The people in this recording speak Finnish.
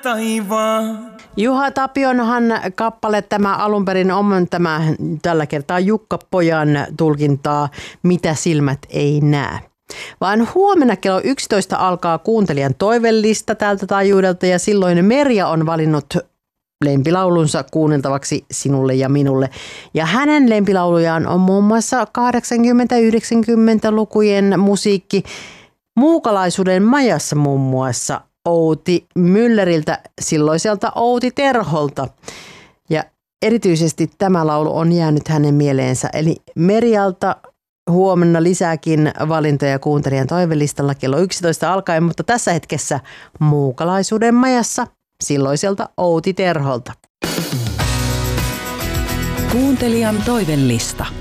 taivaan. Juha Tapionhan kappale tämä alun perin on tämä tällä kertaa Jukka Pojan tulkintaa Mitä silmät ei näe. Vaan huomenna kello 11 alkaa kuuntelijan toivellista tältä taajuudelta ja silloin Merja on valinnut lempilaulunsa kuunneltavaksi sinulle ja minulle. Ja hänen lempilaulujaan on muun muassa 80-90-lukujen musiikki Muukalaisuuden majassa muun muassa Outi Mülleriltä, silloiselta Outi Terholta. Ja erityisesti tämä laulu on jäänyt hänen mieleensä. Eli Merjalta huomenna lisääkin valintoja kuuntelijan toivelistalla kello 11 alkaen, mutta tässä hetkessä Muukalaisuuden majassa silloiselta Outi Terholta. Kuuntelijan toivelista.